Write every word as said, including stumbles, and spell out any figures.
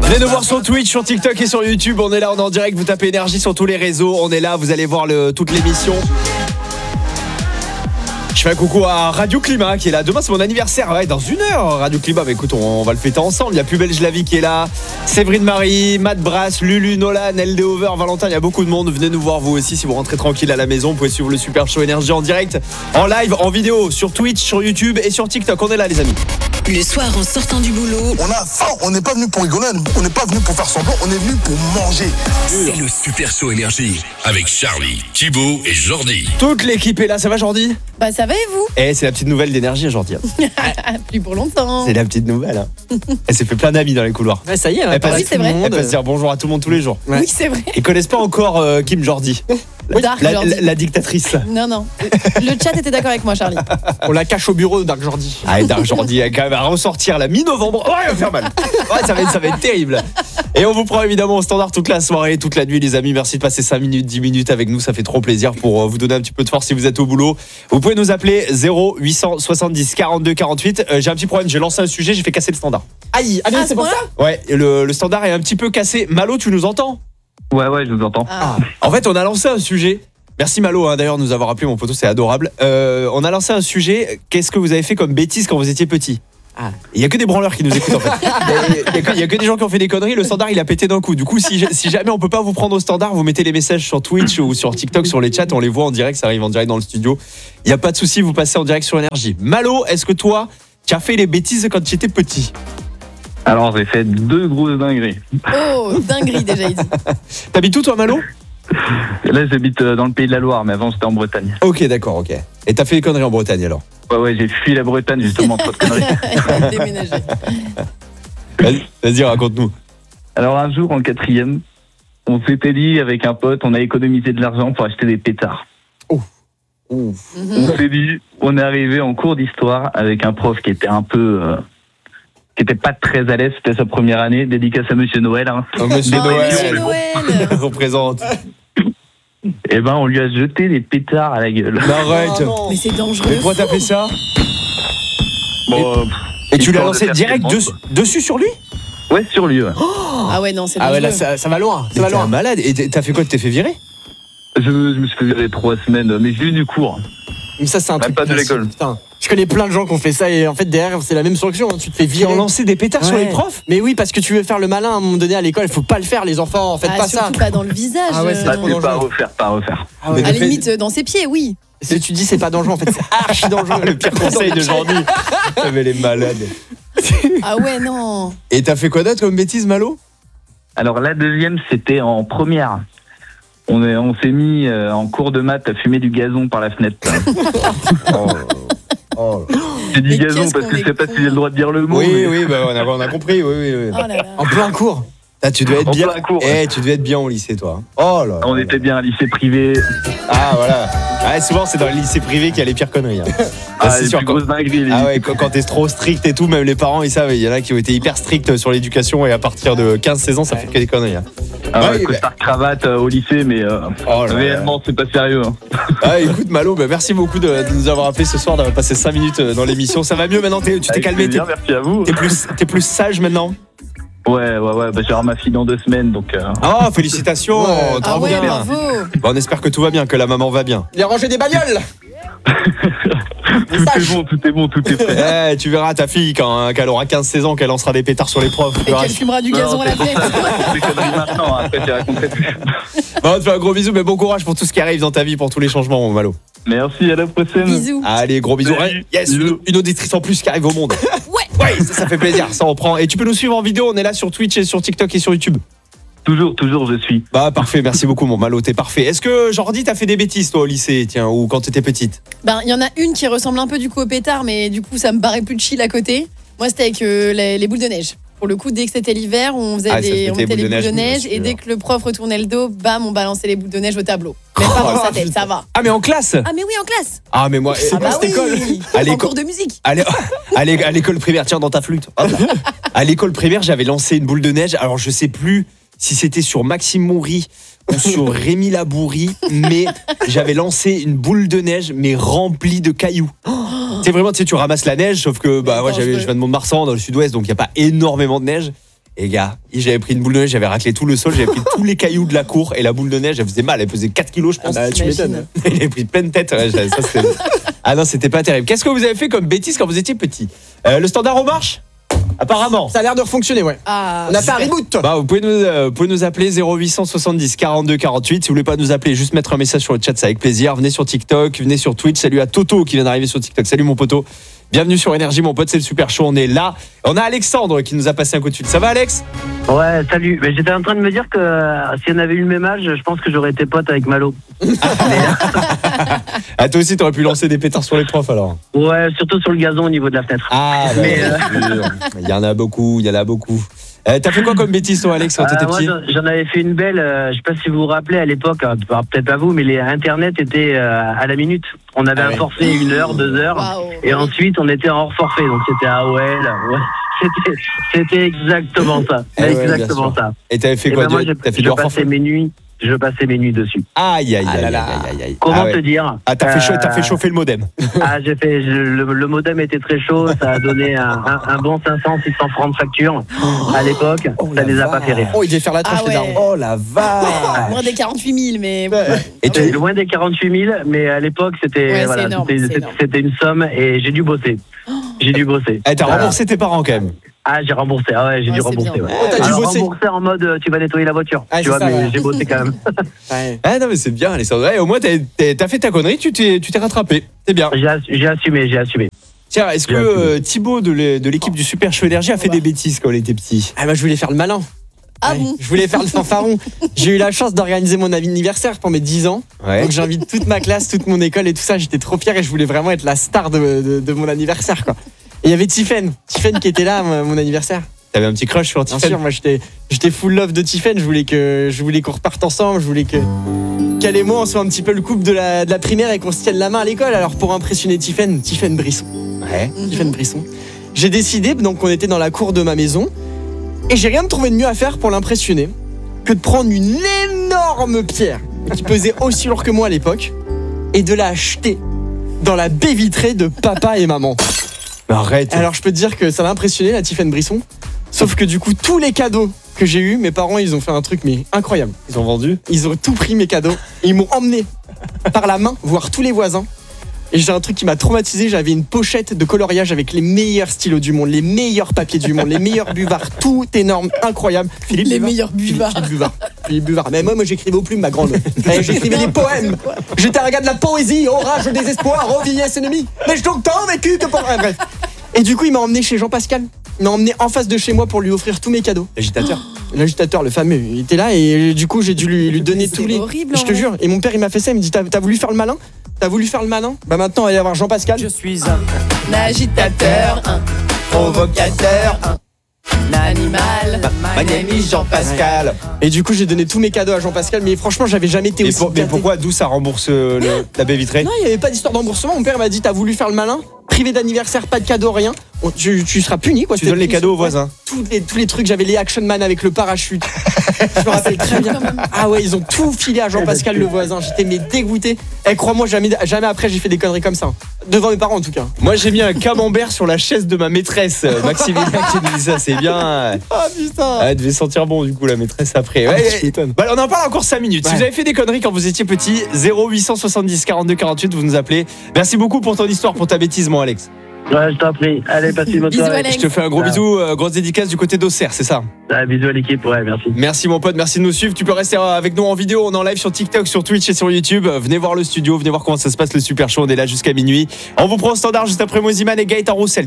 Venez nous voir sur Twitch, sur TikTok et sur YouTube. On est là, on est en direct. Vous tapez énergie sur tous les réseaux. On est là, vous allez voir le, toute l'émission. Je fais un coucou à Radio Climat qui est là. Demain c'est mon anniversaire, ouais, dans une heure. Radio Climat, bah écoute, on, on va le fêter ensemble. Il y a Plus Belge la vie qui est là, Séverine Marie, Matt Brass, Lulu, Nolan, L D Over, Valentin. Il y a beaucoup de monde. Venez nous voir vous aussi si vous rentrez tranquille à la maison. Vous pouvez suivre le Super Show Énergie en direct, en live, en vidéo, sur Twitch, sur YouTube et sur TikTok. On est là les amis. Le soir en sortant du boulot, on a faim, on n'est pas venu pour rigoler, on n'est pas venu pour faire semblant, on est venu pour manger. C'est le Super Show Énergie avec Charlie, Thibaut et Jordi. Toute l'équipe est là, ça va Jordi? Bah ça va et vous? Eh, c'est la petite nouvelle d'énergie Jordi. Plus pour longtemps. C'est la petite nouvelle. Hein. Elle s'est fait plein d'amis dans les couloirs. Ouais, ça y est, elle passe, oui, c'est vrai. Elle passe dire bonjour à tout le monde tous les jours. Ouais. Oui, c'est vrai. Ils connaissent pas encore euh, Kim Jordi. Oui, Dark la, Jordi. La, la dictatrice. Non, non. Le chat était d'accord avec moi, Charlie. On la cache au bureau, Dark Jordi. Ah, Dark Jordi, elle quand même va ressortir la mi-novembre. Oh, elle va faire mal. Ouais, ça va être, ça va être terrible. Et on vous prend évidemment au standard toute la soirée, toute la nuit, les amis. Merci de passer cinq minutes, dix minutes avec nous. Ça fait trop plaisir pour vous donner un petit peu de force si vous êtes au boulot. Vous pouvez nous appeler zéro huit cent soixante-dix quarante-deux quarante-huit. Euh, j'ai un petit problème. J'ai lancé un sujet, j'ai fait casser le standard. Aïe, ah, Ah, c'est pour ça? Ouais, le, le standard est un petit peu cassé. Malo, tu nous entends? Ouais, ouais, je vous entends. Ah. En fait, on a lancé un sujet. Merci Malo, hein, d'ailleurs, de nous avoir appelé, mon poteau, c'est adorable. Euh, on a lancé un sujet. Qu'est-ce que vous avez fait comme bêtise quand vous étiez petit? Ah. Il y a que des branleurs qui nous écoutent en fait. Il y, a que, il y a que des gens qui ont fait des conneries. Le standard il a pété d'un coup. Du coup, si, si jamais on peut pas vous prendre au standard, vous mettez les messages sur Twitch ou sur TikTok, sur les chats, on les voit en direct, ça arrive en direct dans le studio. Il y a pas de souci, vous passez en direct sur Énergie. Malo, est-ce que toi, tu as fait les bêtises quand tu étais petit? Alors, j'ai fait deux grosses dingueries. Oh, dinguerie déjà, il dit. T'habites où toi, Malo? Là, j'habite dans le pays de la Loire, mais avant, c'était en Bretagne. Ok, d'accord, ok. Et t'as fait des conneries en Bretagne alors? Ouais, ouais, j'ai fui la Bretagne, justement, trop de conneries. Il a déménagé. Vas-y, vas-y, raconte-nous. Alors, un jour, en quatrième, on s'était dit avec un pote, on a économisé de l'argent pour acheter des pétards. Ouf. Ouf. On s'est dit, on est arrivé en cours d'histoire avec un prof qui était un peu... Euh, qui était pas très à l'aise, c'était sa première année, dédicace à Monsieur Noël. Hein. Oh, Monsieur Oh, Noël, Monsieur Noël. on présente. Et ben, on lui a jeté des pétards à la gueule. Mais arrête. Oh, non. Mais c'est dangereux. Mais pourquoi t'as fait ça? Bon, euh, Et tu l'as histoire de lancé faire direct quelque des- chose, dessus sur lui? quoi. Ouais, sur lui, ouais. Ah ouais, non, c'est Ah dangereux. ouais, là, ça, ça va loin. Ça Mais va t'es un loin. malade. Et t'as fait quoi? Tu t'es fait virer? Je, je me suis fait virer trois semaines, mais j'ai eu du cours. Mais ça, c'est un Même truc. pas de classique, l'école. Putain. Je connais plein de gens qui ont fait ça et en fait, derrière, c'est la même sanction. Hein. Tu te fais Qui virer. ont lancé des pétards sur Ouais. les profs? Mais oui, parce que tu veux faire le malin à un moment donné à l'école, il faut pas le faire, les enfants. Faites Ah, pas ça. surtout pas dans le visage. Ah ouais, c'est euh, Ah, trop c'est dangereux. pas à refaire, pas à refaire. Ah ouais. À la limite, euh, dans ses pieds, oui. Si tu dis c'est pas dangereux, en fait, c'est archi dangereux. Le pire conseil de Jordi. Ah, mais les malades. Ah ouais, non. Et t'as fait quoi d'autre comme bêtise, Malo? Alors la deuxième, c'était en première. On, est, on s'est mis euh, en cours de maths à fumer du gazon par la fenêtre. Oh. Oh. J'ai dit Mais gazon qu'est-ce parce qu'on que je sais est pas con. si j'ai le droit de dire le mot. Oui, mais- oui, bah, on, a, on a compris. Oui, oui, oui. Oh là là. En plein cours. Ah, tu devais être En bien. plein cours. Eh, tu devais être bien au lycée, toi. Oh là. On était bien à lycée privé. Ah, voilà. Ah, souvent, c'est dans les lycées privés qu'il y a les pires conneries. Hein. Ah, c'est les sûr. plus Quand... grosses dingueries. les Ah ouais, lycées quand, quand t'es trop strict et tout, même les parents, ils savent. Il y en a qui ont été hyper stricts sur l'éducation et à partir de quinze seize ans, ça fait que des conneries. Hein. Ah ouais, Ouais, costard cravate euh, au lycée, mais euh, Oh là là. réellement, c'est pas sérieux. Hein. Ah, écoute, Malo, bah, merci beaucoup de, de nous avoir appelé ce soir, d'avoir passé cinq minutes dans l'émission. Ça va mieux maintenant? T'es- Tu t'es Avec calmé? T'es plaisir, merci à vous. t'es plus, t'es plus sage maintenant? Ouais, ouais, ouais. Bah, j'ai avoir ma fille dans deux semaines, donc. Euh... Oh, félicitations! Ouais. Ah Bravo ouais, bien. bravo. Bon, on espère que tout va bien, que la maman va bien. Il a rangé des bagnoles. tout est bon, tout est bon, tout est prêt. Eh, tu verras ta fille quand, quand elle aura quinze seize ans, qu'elle lancera des pétards sur les profs. Tu Et verras. qu'elle fumera du Non, gazon à la c'est- tête. c'est des conneries maintenant, hein. Après, j'y raconterai plus. Bon, on te fait un gros bisou, mais bon courage pour tout ce qui arrive dans ta vie, pour tous les changements, mon Malo. Merci, à la prochaine. Bisous. Allez, gros bisous. Salut. Ouais, yes, une, Bisous. une auditrice en plus qui arrive au monde. Ouais. Ouais, ça, ça fait plaisir, ça on prend. Et tu peux nous suivre en vidéo, on est là sur Twitch et sur TikTok et sur YouTube. Toujours, toujours, je suis. Bah parfait, merci beaucoup mon Malo, t'es parfait. Est-ce que Jordi t'as fait des bêtises toi au lycée, tiens, ou quand t'étais petite? Ben, il y en a une qui ressemble un peu du coup au pétard, mais du coup, ça me paraît plus chill à côté. Moi, c'était avec euh, les, les boules de neige. Pour le coup, dès que c'était l'hiver, on faisait Ah, ça se des, on mettait mettait les les boules de neige, bien et sûr. dès que le prof retournait le dos, bam, on balançait les boules de neige au tableau. Même pas dans sa tête, ça va. Ah mais en classe? Ah mais oui, en classe. Ah mais moi, Ah bah cette école oui. À En l'école- cours de musique. À l'é- à l'é- à l'école primaire, tiens dans ta flûte. Hop. À l'école primaire, j'avais lancé une boule de neige. Alors je sais plus si c'était sur Maxime Moury ou sur Rémi Labourie, mais j'avais lancé une boule de neige mais remplie de cailloux. C'est vraiment, tu sais, tu ramasses la neige, sauf que bah ouais, j'avais, je viens de Mont-de-Marsan dans le sud-ouest, donc il y a pas énormément de neige. Et gars, j'avais pris une boule de neige, j'avais raclé tout le sol, j'avais pris tous les cailloux de la cour et la boule de neige, elle faisait mal, elle pesait quatre kilos, je pense. Ah bah, tu T'imagines. m'étonnes. Il avait pris plein de têtes. Ouais, ça, c'était- ah non, c'était pas terrible. Qu'est-ce que vous avez fait comme bêtise quand vous étiez petit? Euh, Le standard en marche? Apparemment. Ça a l'air de fonctionner, ouais. Ah, On a fait un super. reboot. Bah, vous pouvez nous, euh, vous pouvez nous appeler zéro huit cent soixante-dix quarante-deux quarante-huit. Si vous voulez pas nous appeler, juste mettre un message sur le chat, c'est avec plaisir. Venez sur TikTok, venez sur Twitch. Salut à Toto qui vient d'arriver sur TikTok. Salut mon poteau. Bienvenue sur Énergie, mon pote, c'est le super show. On est là. On a Alexandre qui nous a passé un coup de fil. Ça va, Alex? Ouais, salut. Mais j'étais en train de me dire que euh, si on avait eu le même âge, je pense que j'aurais été pote avec Malo. Ah, toi aussi, t'aurais pu lancer des pétards sur les profs alors. Ouais, surtout sur le gazon au niveau de la fenêtre. Ah, bah, Mais, bien sûr. Il y en a beaucoup, il y en a beaucoup. Euh, T'as fait quoi comme bêtise, toi, Alex, quand Euh, t'étais moi, petit? j'en- j'en avais fait une belle. euh, je sais pas si vous vous rappelez à l'époque, hein, alors, peut-être pas vous, mais les Internet était euh, à la minute. On avait Ah un ouais. forfait une heure, deux heures, Waouh. et ensuite on était en hors forfait. Donc c'était A O L. Ouais. C'était, c'était exactement ça. Eh ouais, bien exactement sûr. ça. Et t'avais fait Et quoi? ben moi, du- je, T'as fait je du hors passais forfait? mes nuits. Je passais mes nuits dessus. Aïe, aïe, Ah aïe, là aïe, là. aïe, aïe, aïe. Comment Ah ouais. te dire Ah, t'as fait, chaud- t'as fait Euh, chauffer le modem. Ah, j'ai fait. je- le, le modem était très chaud. Ça a donné un, un, un bon cinq cents, six cents francs de facture à l'époque. ça les a pas fait rire. Oh, il devait faire la tronche, Ah les ouais. darons. Oh la vache. Moins des quarante-huit mille, mais. bon. Et C'est tu... loin des quarante-huit mille, mais à l'époque, c'était Ouais, c'est voilà, énorme, c'était, c'est c'était- énorme. c'était une somme et j'ai dû bosser. J'ai dû bosser. Eh, t'as Voilà. remboursé tes parents quand même. Ah, j'ai remboursé. Ah ouais, j'ai Ouais, dû c'est rembourser. bien. Ouais. Oh, t'as dû Alors, bosser. rembourser en mode euh, tu vas nettoyer la voiture. Ah, tu c'est vois, ça, mais ouais. j'ai bossé quand même. Ouais. Ah non, mais c'est bien, Alexandre. Ouais, au moins, t'as, t'as- t'as fait ta connerie, tu t'es, tu t'es rattrapé. C'est bien. J'ai, ass- j'ai assumé, j'ai assumé. Tiens, est-ce que Bien euh, Thibaut de, l'é- de l'équipe du Super Show Énergie a fait des bêtises quand il était petit? Ah, bah, je voulais faire le malin. Ah Ouais. bon? Je voulais faire le fanfaron. J'ai eu la chance d'organiser mon anniversaire pour mes dix ans. Ouais. Donc j'invite toute ma classe, toute mon école et tout ça. J'étais trop fier et je voulais vraiment être la star de, de, de mon anniversaire, quoi. Et il y avait Tiffen, Tiffen qui était là à mon mon anniversaire. T'avais un petit crush sur Bien Tiffen? sûr, moi j'étais, j'étais full love de Tiffen. Je voulais que, je voulais qu'on reparte ensemble. Je voulais que qu'elle et moi on soit un petit peu le couple de la, de la primaire et qu'on se tienne la main à l'école. Alors pour impressionner Tiffen, Tiffen Brisson, Ouais. Tiffen Brisson, j'ai décidé donc on était dans la cour de ma maison et j'ai rien trouvé de mieux à faire pour l'impressionner que de prendre une énorme pierre qui pesait aussi lourd que moi à l'époque et de la acheter dans la baie vitrée de papa et maman. Arrête. Alors je peux te dire que ça l'a impressionné la Tiffen Brisson. Sauf que du coup tous les cadeaux que j'ai eu, mes parents ils ont fait un truc mais incroyable. Ils ont vendu? Ils ont tout pris mes cadeaux et ils m'ont emmené par la main voir tous les voisins. Et j'ai un truc qui m'a traumatisé, j'avais une pochette de coloriage avec les meilleurs stylos du monde, les meilleurs papiers du monde, les meilleurs buvards, tout énorme, incroyable. Philippe Les Buvard. meilleurs buvards. Philippe Buvard. Philippe Buvard. Mais moi, moi j'écrivais aux plumes, ma grande. Eh, j'écrivais des poèmes. J'étais un gars de la poésie, orage, désespoir, oh vieillesse ennemie. Mais je donc tant vécu que pour. Ah, bref. Et du coup, il m'a emmené chez Jean-Pascal. Il m'a emmené en face de chez moi pour lui offrir tous mes cadeaux. L'agitateur. L'agitateur, le fameux, il était là et du coup, j'ai dû lui, lui donner C'est tous les. horrible, Je en te vrai. jure. Et mon père, il m'a fait ça. Il me dit T'as t'as voulu faire le malin T'as voulu faire le malin Bah maintenant, allez avoir Jean-Pascal. suis un Un agitateur, un provocateur, un animal. My name is Jean-Pascal. Et du coup, j'ai donné tous mes cadeaux à Jean-Pascal. Mais franchement, j'avais jamais été Et aussi. pour- mais gâté. pourquoi, d'où ça rembourse euh, le- la baie vitrée? Non, il n'y avait pas d'histoire d'emboursement. Mon père m'a dit T'as voulu faire le malin Privé d'anniversaire, pas de cadeau, rien. Bon, tu, tu seras puni, quoi. Tu C'était donnes les puni. cadeaux aux voisins. Tous les, tous les trucs, j'avais les Action Man avec le parachute. Je me rappelle très bien. Ah ouais, ils ont tout filé à Jean-Pascal le voisin. J'étais mais dégoûté. Eh, crois-moi, jamais, jamais après j'ai fait des conneries comme ça. Devant mes parents en tout cas. Moi, j'ai mis un camembert sur la chaise de ma maîtresse, euh, Maximilien, qui nous dit ça. C'est bien. Ah putain. Ah, elle devait sentir bon, du coup, la maîtresse après. Ah, Ouais, tu m'étonnes. bah, on en parle encore cinq minutes. Si Ouais. vous avez fait des conneries quand vous étiez petit, zéro huit cent soixante-dix quarante-deux quarante-huit, vous nous appelez. Merci beaucoup pour ton histoire, pour ta bêtise, mon Alex. Ouais, je t'en prie. Allez, passez une bonne Bisous, soirée. Alex. Je te fais un gros Ah. bisou, euh, grosse dédicace du côté d'Auxerre, c'est ça? Ah, bisous à l'équipe, ouais, merci. Merci mon pote, merci de nous suivre. Tu peux rester avec nous en vidéo, on est en live sur TikTok, sur Twitch et sur YouTube. Venez voir le studio, venez voir comment ça se passe le Super Show, on est là jusqu'à minuit. On vous prend au standard juste après Moziman et Gaëtan Roussel.